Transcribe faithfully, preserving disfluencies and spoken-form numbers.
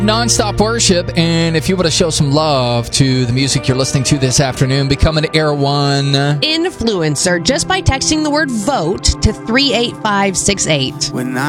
Non-stop worship, and if you want to show some love to the music you're listening to this afternoon, become an Air One influencer just by texting the word VOTE to three eight five six eight. When I